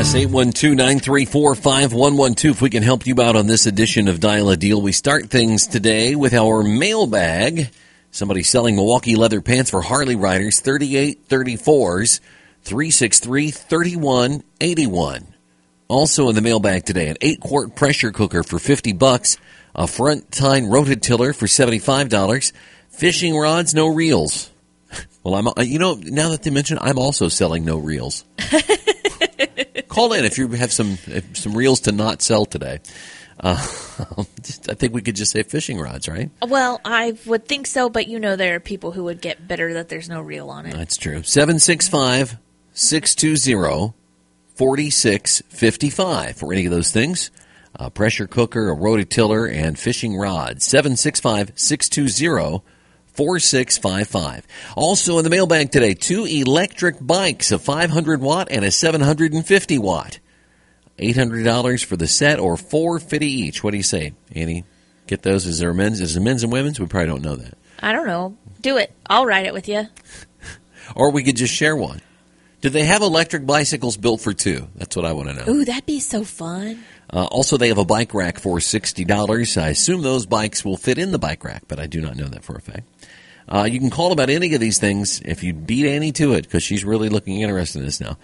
Yes, 812-934-5112. If we can help you out on this edition of Dial a Deal, we start things today with our mailbag. Somebody selling Milwaukee leather pants for Harley riders, 3834s, 363-3181. Also in the mailbag today, an 8-quart pressure cooker for $50, a front tine rototiller for $75, fishing rods, no reels. Well, now that they mention, I'm also selling no reels. Call in if you have some reels to not sell today. I think we could just say fishing rods, right? Well, I would think so, but there are people who would get bitter that there's no reel on it. That's true. 765-620-4655 for any of those things. A pressure cooker, a rototiller, and fishing rods. 765-620-4655. Also in the mailbag today, 2 electric bikes, a 500-watt and a 750-watt. $800 for the set or $450 each. What do you say, Annie? Get those? Is there men's and women's? We probably don't know that. I don't know. Do it. I'll ride it with you. Or we could just share one. Do they have electric bicycles built for 2? That's what I want to know. Ooh, that'd be so fun. Also, they have a bike rack for $60. I assume those bikes will fit in the bike rack, but I do not know that for a fact. You can call about any of these things if you beat Annie to it, because she's really looking interested in this now.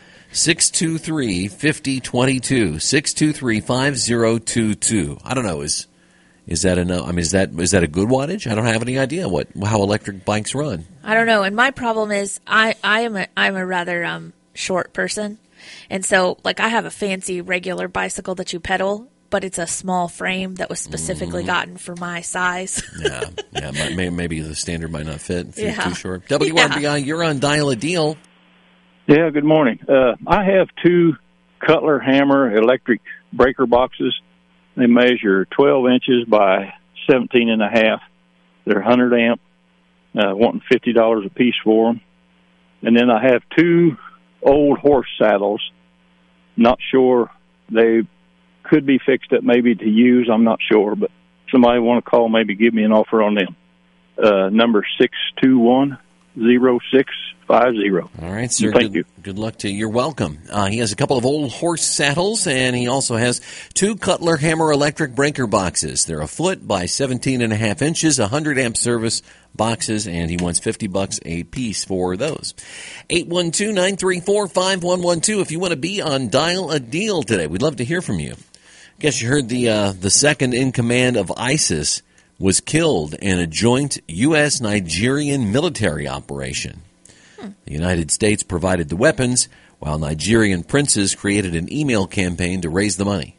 623-5022, 623-5022. I don't know. Is that enough? I mean, is that a good wattage? I don't have any idea how electric bikes run. I don't know. And my problem is I'm a rather short person, and so I have a fancy regular bicycle that you pedal, but it's a small frame that was specifically gotten for my size. Yeah. Maybe the standard might not fit if you're too short. WRBI, you're on Dial a Deal. Yeah, good morning. I have 2 Cutler Hammer electric breaker boxes. They measure 12 inches by 17 and a half. They're 100 amp, wanting $50 a piece for them. And then I have 2 old horse saddles. Not sure, they could be fixed up maybe to use. I'm not sure, but somebody want to call, maybe give me an offer on them. Number 621-0650. All right, sir. Thank you. Good luck to you. You're welcome. He has a couple of old horse saddles, and he also has 2 Cutler Hammer electric breaker boxes. They're a foot by 17 and a half inches, 100 amp service boxes, and he wants $50 a piece for those. 812-934-5112 if you want to be on Dial a Deal today. We'd love to hear from you. Guess you heard the second in command of ISIS was killed in a joint U.S.-Nigerian military operation. The United States provided the weapons, while Nigerian princes created an email campaign to raise the money.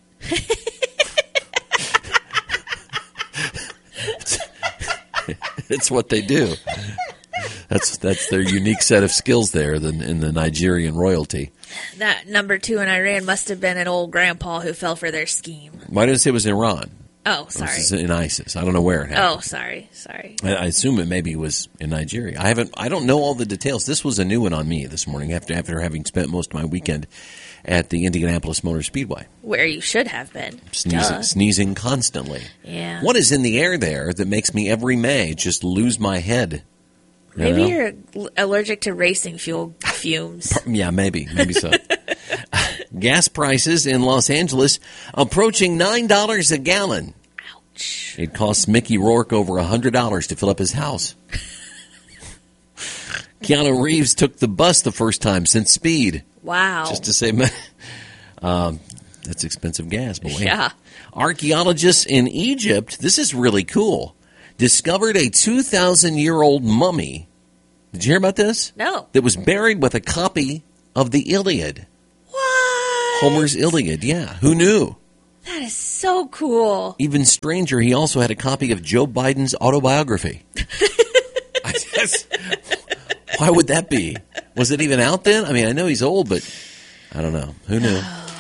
It's what they do. That's their unique set of skills there in the Nigerian royalty. That number 2 in Iran must have been an old grandpa who fell for their scheme. Why didn't it say it was in Iran? Oh, sorry. It was in ISIS. I don't know where it happened. Oh, sorry. I assume it maybe was in Nigeria. I don't know all the details. This was a new one on me this morning after having spent most of my weekend at the Indianapolis Motor Speedway. Where you should have been. Sneezing constantly. Yeah. What is in the air there that makes me every May just lose my head? Maybe you're allergic to racing fuel fumes. Yeah, maybe so. Gas prices in Los Angeles approaching $9 a gallon. Ouch. It costs Mickey Rourke over $100 to fill up his house. Keanu Reeves took the bus the first time since Speed. Wow. Just to say, that's expensive gas. But wait. Yeah. Archaeologists in Egypt, this is really cool, discovered a 2,000-year-old mummy. Did you hear about this? No. That was buried with a copy of the Iliad. What? Homer's Iliad, yeah. Who knew? That is so cool. Even stranger, he also had a copy of Joe Biden's autobiography. I guess, why would that be? Was it even out then? I mean, I know he's old, but I don't know. Who knew?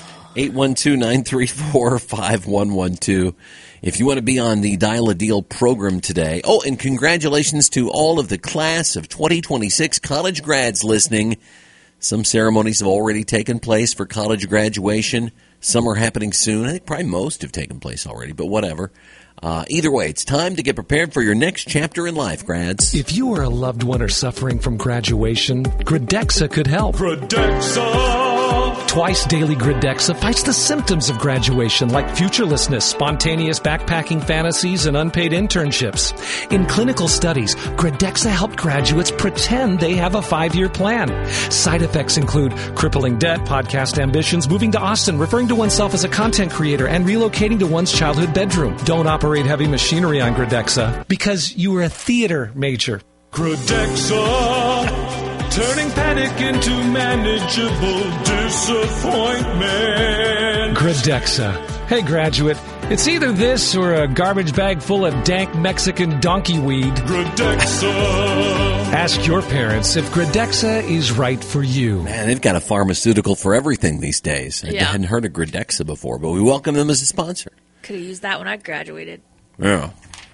812-934-5112. If you want to be on the Dial a Deal program today. Oh, and congratulations to all of the class of 2026 college grads listening. Some ceremonies have already taken place for college graduation. Some are happening soon. I think probably most have taken place already, but whatever. Either way, it's time to get prepared for your next chapter in life, grads. If you or a loved one are suffering from graduation, Gradexa could help. Gradexa! Twice daily Griddexa fights the symptoms of graduation like futurelessness, spontaneous backpacking fantasies, and unpaid internships. In clinical studies, Griddexa helped graduates pretend they have a 5-year plan. Side effects include crippling debt, podcast ambitions, moving to Austin, referring to oneself as a content creator, and relocating to one's childhood bedroom. Don't operate heavy machinery on Griddexa because you were a theater major. Griddexa, turning panic into manageable disappointment. Griddexa. Hey, graduate, it's either this or a garbage bag full of dank Mexican donkey weed. Griddexa. Ask your parents if Griddexa is right for you. Man, they've got a pharmaceutical for everything these days. I hadn't heard of Griddexa before, but we welcome them as a sponsor. Could have used that when I graduated. Yeah.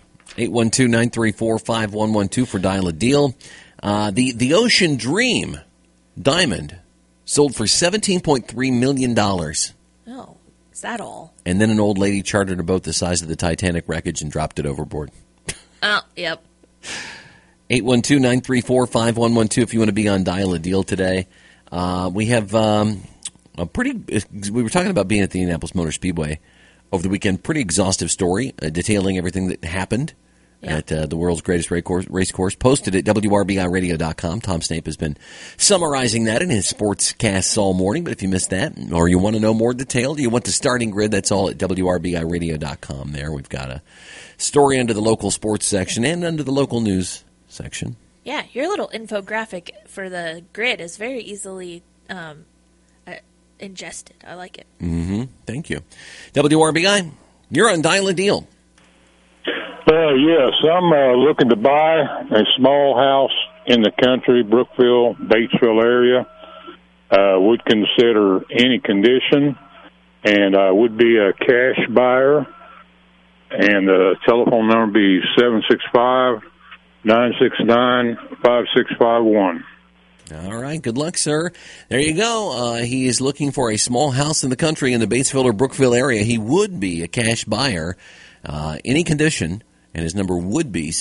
812-934-5112 for Dial a Deal. The Ocean Dream diamond sold for $17.3 million. Oh, is that all? And then an old lady chartered a boat the size of the Titanic wreckage and dropped it overboard. Oh, yep. 812-934-5112 if you want to be on Dial a Deal today. We have we were talking about being at the Indianapolis Motor Speedway over the weekend. Pretty exhaustive story detailing everything that happened at the world's greatest race course. Posted at WRBIRadio.com. Tom Snape has been summarizing that in his sportscasts all morning. But if you missed that or you want to know more detail, you want the starting grid, that's all at WRBIRadio.com there. We've got a story under the local sports section and under the local news section. Yeah, your little infographic for the grid is very easily ingested. I like it. Mm-hmm. Thank you. WRBI, you're on Dial a Deal. Yes, I'm looking to buy a small house in the country, Brookville, Batesville area. Would consider any condition, and I would be a cash buyer. And the telephone number would be 765-969-5651. All right. Good luck, sir. There you go. He is looking for a small house in the country in the Batesville or Brookville area. He would be a cash buyer, any condition, and his number would be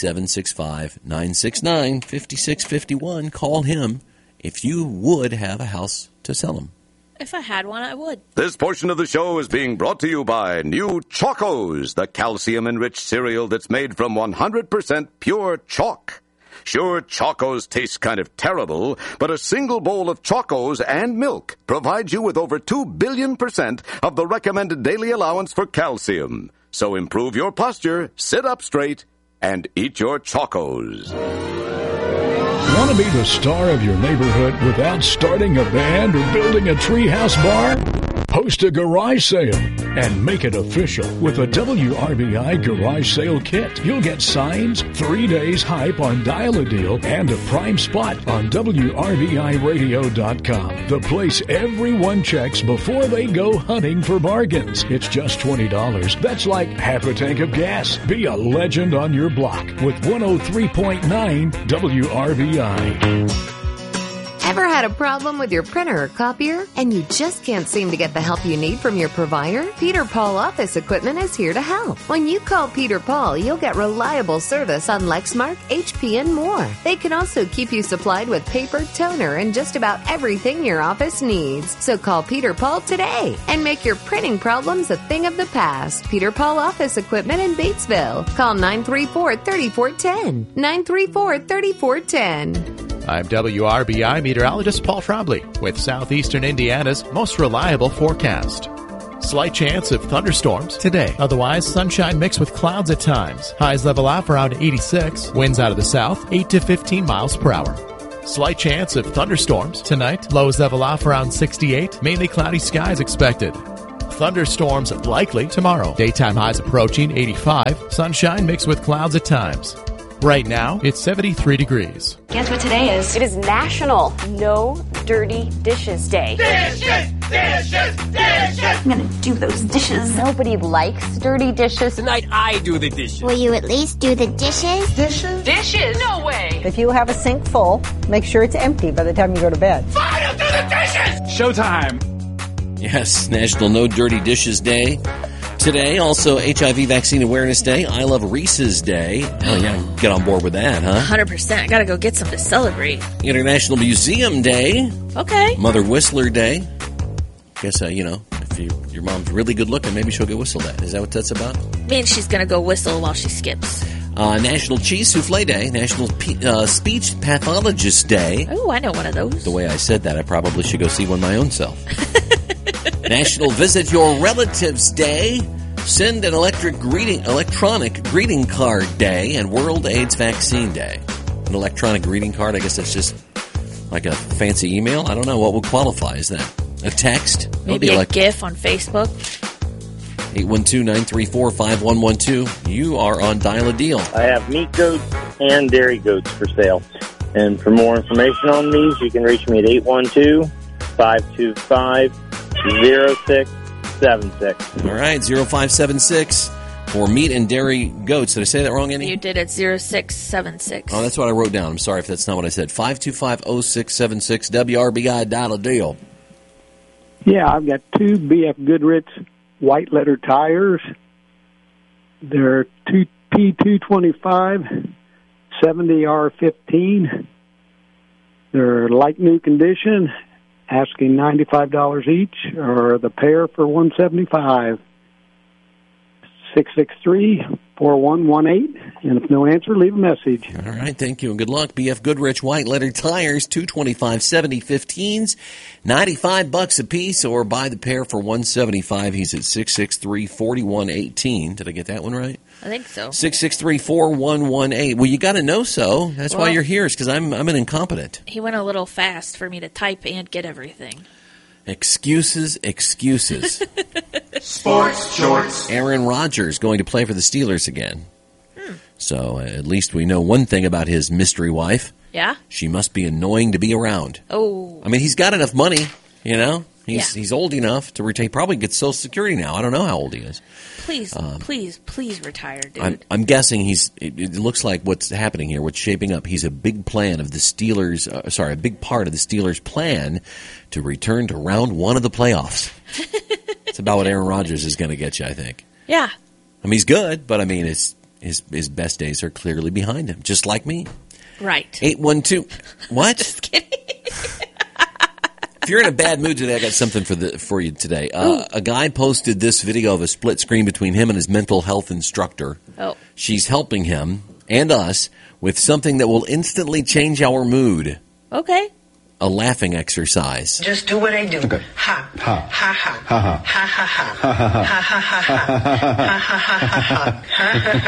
765-969-5651. Call him if you would have a house to sell him. If I had one, I would. This portion of the show is being brought to you by New Chocos, the calcium-enriched cereal that's made from 100% pure chalk. Sure, Chocos taste kind of terrible, but a single bowl of Chocos and milk provides you with over 2 billion% of the recommended daily allowance for calcium. So improve your posture, sit up straight, and eat your Chocos. Want to be the star of your neighborhood without starting a band or building a treehouse bar? Host a garage sale and make it official with a WRBI garage sale kit. You'll get signs, 3 days hype on Dial-A-Deal, and a prime spot on WRBIRadio.com. The place everyone checks before they go hunting for bargains. It's just $20. That's like half a tank of gas. Be a legend on your block with 103.9 WRBI. Ever had a problem with your printer or copier and you just can't seem to get the help you need from your provider? Peter Paul Office Equipment is here to help. When you call Peter Paul, you'll get reliable service on Lexmark, HP, and more. They can also keep you supplied with paper, toner, and just about everything your office needs. So call Peter Paul today and make your printing problems a thing of the past. Peter Paul Office Equipment in Batesville. Call 934-3410. 934-3410. I'm WRBI meteorologist Paul Trombley with Southeastern Indiana's most reliable forecast. Slight chance of thunderstorms today. Otherwise, sunshine mixed with clouds at times. Highs level off around 86. Winds out of the south, 8 to 15 miles per hour. Slight chance of thunderstorms tonight. Lows level off around 68. Mainly cloudy skies expected. Thunderstorms likely tomorrow. Daytime highs approaching 85. Sunshine mixed with clouds at times. Right now, it's 73 degrees. Guess what today is? It is National No Dirty Dishes Day. Dishes! Dishes! Dishes! I'm gonna do those dishes. Nobody likes dirty dishes. Tonight I do the dishes. Will you at least do the dishes? Dishes? Dishes? No way! If you have a sink full, make sure it's empty by the time you go to bed. Fine, I'll do the dishes! Showtime! Yes, National No Dirty Dishes Day. Today, also HIV Vaccine Awareness Day, I Love Reese's Day. Oh, yeah, get on board with that, huh? 100%. I gotta go get some to celebrate. International Museum Day. Okay. Mother Whistler Day. guess, if your mom's really good looking, maybe she'll get whistled at. Is that what that's about? Means she's going to go whistle while she skips. National Cheese Souffle Day, National Speech Pathologist Day. Oh, I know one of those. The way I said that, I probably should go see one my own self. National Visit Your Relatives Day, Send an Electronic Greeting Card Day, and World AIDS Vaccine Day. An electronic greeting card, I guess that's just like a fancy email. I don't know what would qualify as that. A text? Maybe a GIF on Facebook. 812-934-5112. You are on Dial a Deal. I have meat goats and dairy goats for sale. And for more information on these, you can reach me at 812-525-0676. All right, 0576 for meat and dairy goats. Did I say that wrong, Annie? You did it, 0676. Oh, that's what I wrote down. I'm sorry if that's not what I said. 525-0676, WRBI, Dial a Deal. Yeah, I've got two BF Goodrich white letter tires. They're P225 70R15. They're like new condition, asking $95 each, or the pair for $175. 663-4118, and if no answer, leave a message. All right, thank you, and good luck. BF Goodrich white letter tires, 225 7015s, $95 a piece, or buy the pair for $175. He's at 663-4118. Did I get that one right? I think so. 663-4118. Well, you got to know so. That's why you're here, is because I'm an incompetent. He went a little fast for me to type and get everything. Excuses. Sports shorts. Aaron Rodgers going to play for the Steelers again. So at least we know one thing about his mystery wife. Yeah? She must be annoying to be around. Oh. I mean, he's got enough money, you know. He's old enough to retire. He probably gets Social Security now. I don't know how old he is. Please retire, dude. I'm guessing it looks like what's happening here, what's shaping up, he's a big plan of the Steelers, a big part of the Steelers' plan to return to round one of the playoffs. It's about what Aaron Rodgers is going to get you, I think. Yeah. I mean, he's good, but I mean, his best days are clearly behind him, just like me. Right. 812. What? Just kidding. If you're in a bad mood today, I got something for you today. A guy posted this video of a split screen between him and his mental health instructor. Oh. She's helping him and us with something that will instantly change our mood. Okay. A laughing exercise. Just do what I do. Okay. Ha ha ha ha ha ha ha ha ha ha ha ha ha ha ha ha ha.